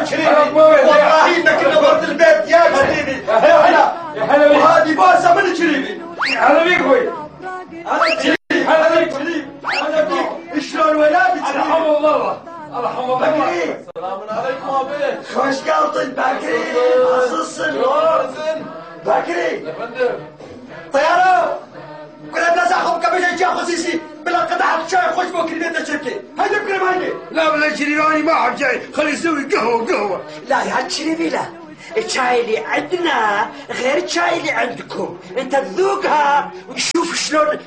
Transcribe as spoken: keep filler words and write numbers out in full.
هلا شريفي والله انك نورت البيت يا شريفي. يا هلا يا هلا بيك. وهذه بوسه من شريفي. يا هلا بيك اخوي. هلا شريفي. هلا بيك. هلا بيك. شلون ولادك شريفي؟ ارحم الله ارحم الله. بكري السلام عليكم ابي. خوش قلطن بكري عصصن بكري يا فندم. طيارة كل الناس اخذ كبش جا خصيصي بلا قطعة شاي خوش بوكري بيت شركي. هيدا بكري مهندي. لا ولا شريفاني ما احب شاي، خلي يسوي قهوه قهوه. لا يا شريفي لا، الشاي اللي عندنا غير الشاي اللي عندكم، انت تذوقها وتشوف شلون